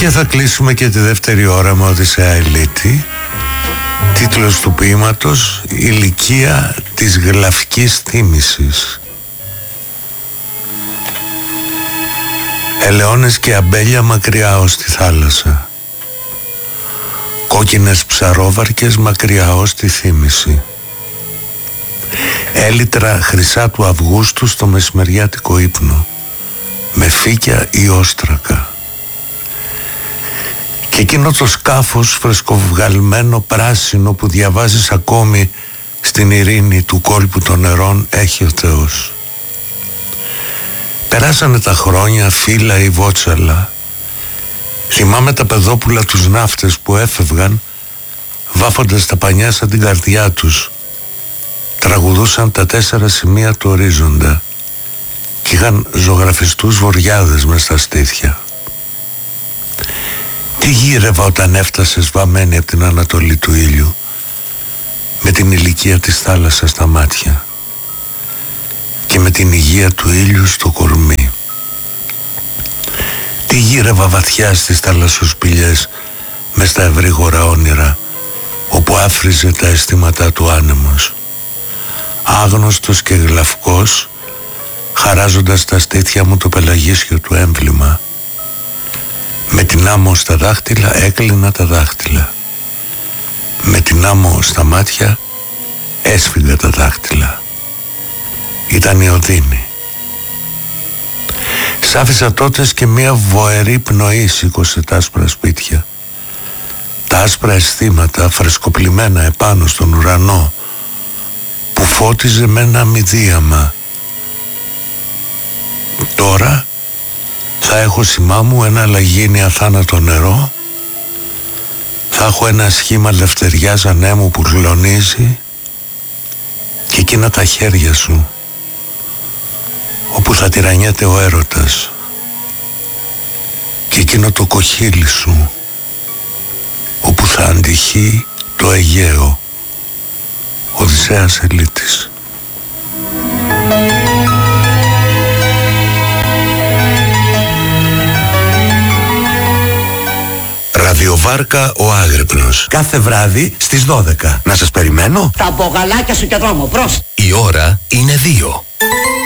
Και θα κλείσουμε και τη δεύτερη ώρα με Οδυσσέα Ηλίτη. Τίτλος του ποίηματος «Ηλικία της γλαυκής θύμησης». Ελαιώνες και αμπέλια μακριά ως τη θάλασσα, κόκκινες ψαρόβαρκες μακριά ως τη θύμηση, έλυτρα χρυσά του Αυγούστου στο μεσημεριάτικο ύπνο, με φύκια ή όστρακα. Και εκείνο το σκάφος φρεσκοβγαλμένο πράσινο που διαβάζεις ακόμη στην ειρήνη του κόλπου των νερών έχει ο Θεός. Περάσανε τα χρόνια, φύλλα ή βότσαλα. Θυμάμαι τα παιδόπουλα τους ναύτες που έφευγαν βάφοντας τα πανιά σαν την καρδιά τους. Τραγουδούσαν τα 4 σημεία του ορίζοντα και είχαν ζωγραφιστούς βοριάδες μες στα στήθια. Τι γύρευα όταν έφτασες βαμμένη από την ανατολή του ήλιου, με την ηλικία της θάλασσας στα μάτια και με την υγεία του ήλιου στο κορμί. Τι γύρευα βαθιά στις θαλασσοσπηλιές μες στα ευρύγορα όνειρα, όπου άφριζε τα αισθήματά του άνεμος, άγνωστος και γλαυκός, χαράζοντας τα στήθια μου το πελαγίσιο του έμβλημα. Με την άμμο στα δάχτυλα έκλεινα τα δάχτυλα, με την άμμο στα μάτια έσφυγα τα δάχτυλα. Ήταν η οδύνη. Σ' άφησα τότε και μια βοερή πνοή σήκωσε τα άσπρα σπίτια, τα άσπρα αισθήματα φρεσκοπλημμένα επάνω στον ουρανό που φώτιζε με ένα αμηδίαμα. Τώρα θα έχω σημά μου ένα λαγίνι αθάνατο νερό, θα έχω ένα σχήμα λευτεριάς ανέμου που γλονίζει και εκείνα τα χέρια σου όπου θα τυραννιέται ο έρωτας και εκείνο το κοχύλι σου όπου θα αντυχεί το Αιγαίο. Οδυσσέας Ηλίτης. Ραδιοβάρκα ο Άγρυπνος. Κάθε βράδυ στις 12. Να σας περιμένω. Τα μπογαλάκια σου και δρόμο, προς. Η ώρα είναι 2.